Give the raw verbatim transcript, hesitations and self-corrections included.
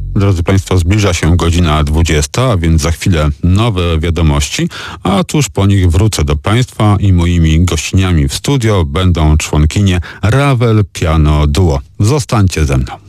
Drodzy Państwo, zbliża się godzina dwudziesta, a więc za chwilę nowe wiadomości, a tuż po nich wrócę do Państwa i moimi gościniami w studio będą członkinie Ravel Piano Duo. Zostańcie ze mną.